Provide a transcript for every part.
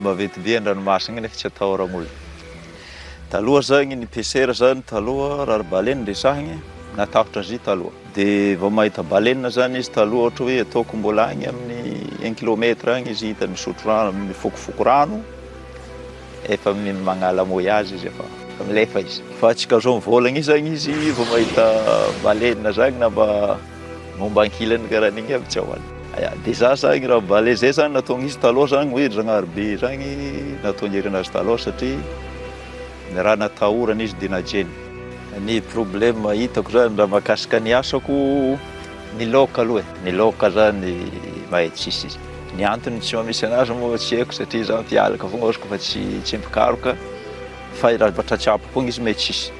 Maventy be an-dranomasina nefa tsy atahoran'olona. Taloha zagny ny pêcheur zany taloha raha baleine resahigny natahotra azy taloha. De vao mahita baleine zany izy taloha ohatra hoe ataoko mbola agny amin'ny 1 kilomètre agny izy hita misotro rano, mifokofoko rano, efa magnala-mouillage izy efa milefa izy. Fa antsika zao mivolagna io zagny izy vao mahita baleine zagny na mba momba ankilany karaha an'igny aby tsy ahoany. De za zagny raha baleine zay zany nataony izy taloha zagny hoe Zagnahary be zagny nataony herina azy taloha satria raha natahorana izy de najeny. Ny problème hitako zany raha mahakasika ny asako ny laoka aloha ny laoka zany mahay tsisy izy. Ny antony tsy mamisy anazy moa tsy haiko satria za mpialaka fogna ohatriko fa tsy mpikaroka fa raha vao tratrapako fogna izy mahay tsisy.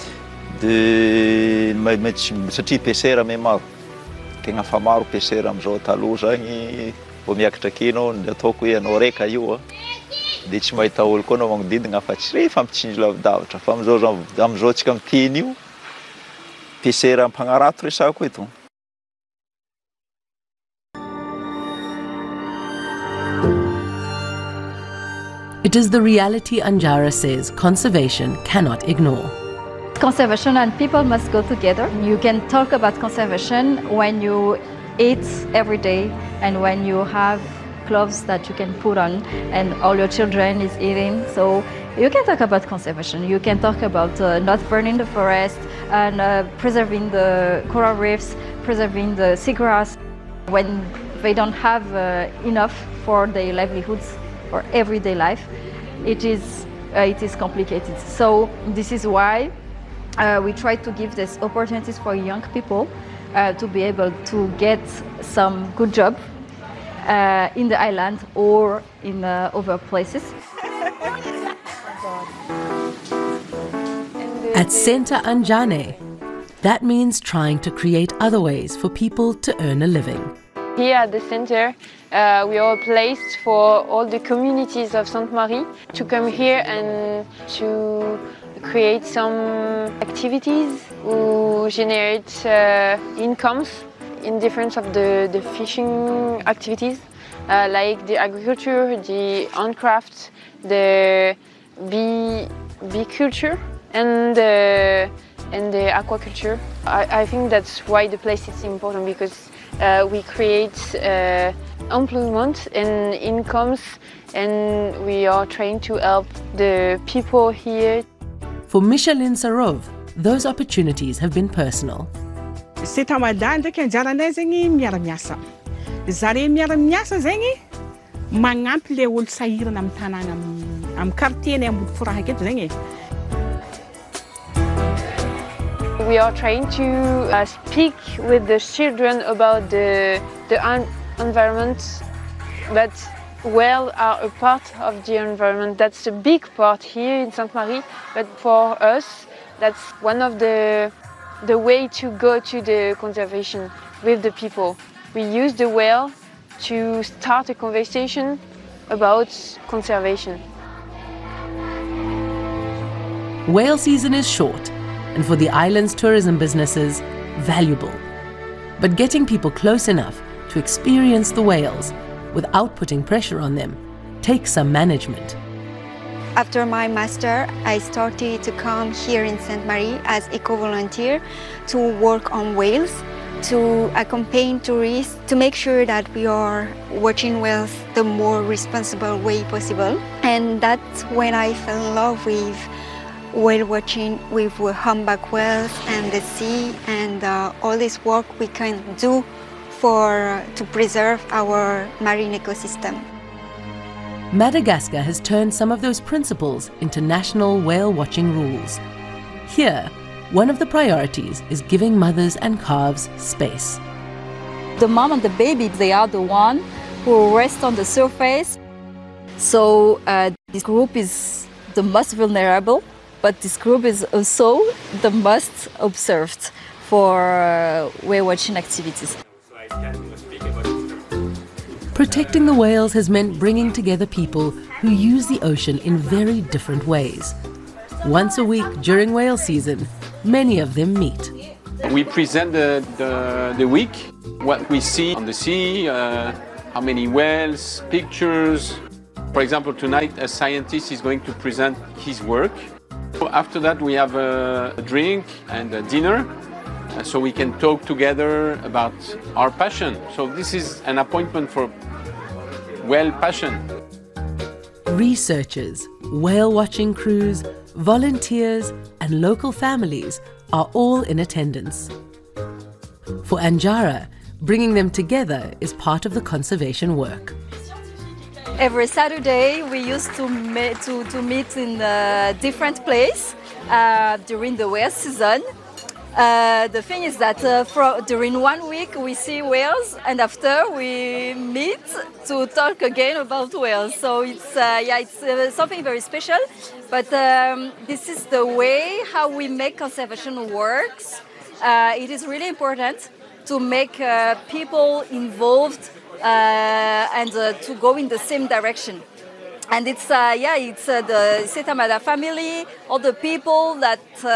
De satria pêcheur me maro tegna fa maro pêcheur am'izao taloha zagny vao miakatra ake anao ny ataoko hoe anao raika io de tsy mahita olo koa anao magnodidina fa tsy rehefa ampitsinjo lavidavitra fa am'izao antsika miteny io pêcheur ampagnarato resako eto. It is the reality Anjara says conservation cannot ignore. Conservation and people must go together. You can talk about conservation when you eat every day and when you have clothes that you can put on and all your children is eating. So you can talk about conservation. You can talk about not burning the forest and preserving the coral reefs, preserving the seagrass. When they don't have enough for their livelihoods or everyday life, it is complicated. So this is why we try to give these opportunities for young people to be able to get some good job in the island or in other places. At Center Anjane, that means trying to create other ways for people to earn a living. Here at the center, we are a place for all the communities of Sainte Marie to come here and to create some activities who generate incomes in difference of the fishing activities, like the agriculture, the handcraft, the bee culture, and the aquaculture. I think that's why the place is important, because we create employment and incomes, and we are trying to help the people here. For Micheline Sarov, those opportunities have been personal. C'est amadany ndraiky anjaranay zegny miara-miasa. Zare miara-miasa zegny magnampy le olo sahirana amin'ny tanàna amin'ny quartier-nay Ambodiforahaka eto zegny. We are trying to speak with the children about the environment, but whales are a part of the environment. That's a big part here in Sainte Marie, but for us, that's one of the way to go to the conservation with the people. We use the whale to start a conversation about conservation. Whale season is short, and for the island's tourism businesses, valuable. But getting people close enough to experience the whales without putting pressure on them takes some management. After my master, I started to come here in Sainte Marie as eco-volunteer to work on whales, to accompany tourists, to make sure that we are watching whales the more responsible way possible. And that's when I fell in love with whale watching, with humpback whales and the sea, and all this work we can do to preserve our marine ecosystem. Madagascar has turned some of those principles into national whale watching rules. Here, one of the priorities is giving mothers and calves space. The mom and the baby, they are the one who rest on the surface. So this group is the most vulnerable, but this group is also the most observed for whale watching activities. Protecting the whales has meant bringing together people who use the ocean in very different ways. Once a week during whale season, many of them meet. We present the week, what we see on the sea, how many whales, pictures. For example, tonight a scientist is going to present his work. After that we have a drink and a dinner, so we can talk together about our passion. So this is an appointment for whale passion. Researchers, whale watching crews, volunteers and local families are all in attendance. For Anjara, bringing them together is part of the conservation work. Every Saturday we used to meet in a different place during the whale season. The thing is that during 1 week we see whales, and after we meet to talk again about whales. So it's something very special. But this is the way how we make conservation works. It is really important to make people involved and to go in the same direction. And it's the Setamada family, all the people that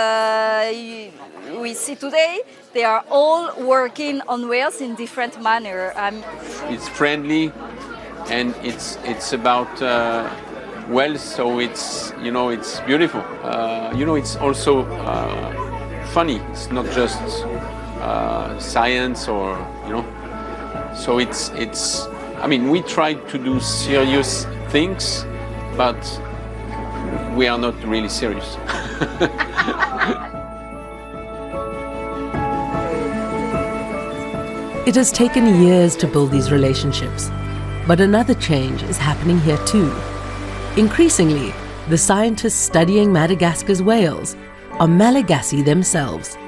we see today, they are all working on whales in different manner. It's friendly, and it's about whales, so it's beautiful. It's also funny. It's not just science or So it's. I mean, we try to do serious things, but we are not really serious. It has taken years to build these relationships, but another change is happening here too. Increasingly, the scientists studying Madagascar's whales are Malagasy themselves.